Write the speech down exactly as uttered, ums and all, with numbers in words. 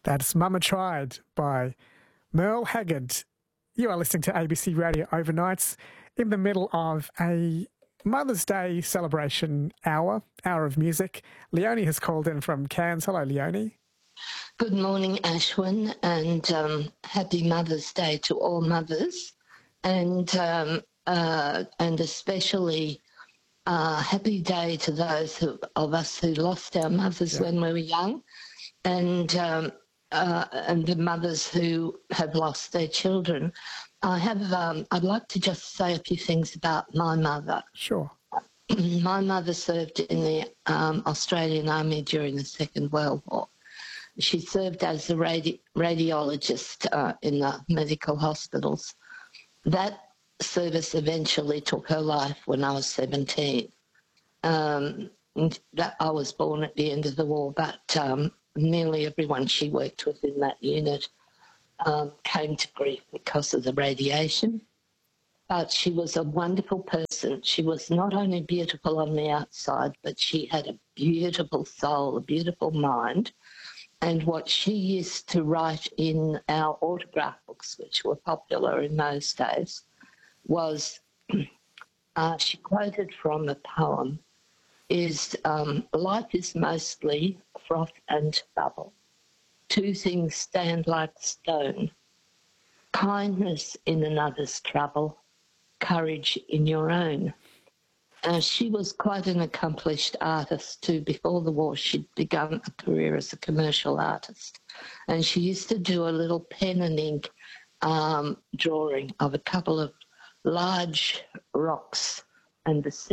That's Mama Tried by Merle Haggard. You are listening to A B C Radio Overnights in the middle of a Mother's Day celebration hour, hour of music. Leonie has called in from Cairns. Hello, Leonie. Good morning, Ashwin, and um, happy Mother's Day to all mothers, and um, uh, and especially uh, happy day to those who, of us who lost our mothers Yeah. when we were young, and um, uh, and the mothers who have lost their children. I have. Um, I'd like to just say a few things about my mother. Sure. My mother served in the um, Australian Army during the Second World War. She served as a radi- radiologist uh, in the medical hospitals. That service eventually took her life when I was seventeen. Um, that I was born at the end of the war, but um, nearly everyone she worked with in that unit um, came to grief because of the radiation. But she was a wonderful person. She was not only beautiful on the outside, but she had a beautiful soul, a beautiful mind. And what she used to write in our autograph books, which were popular in those days, was uh, she quoted from a poem, is um, life is mostly froth and bubble. Two things stand like stone. Kindness in another's trouble, courage in your own. Uh, she was quite an accomplished artist too. Before the war, she'd begun a career as a commercial artist. And she used to do a little pen and ink um, drawing of a couple of large rocks and the